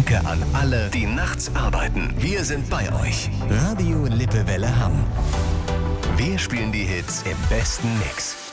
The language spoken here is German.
Danke an alle, die nachts arbeiten. Wir sind bei euch. Radio Lippewelle Hamm. Wir spielen die Hits im besten Mix.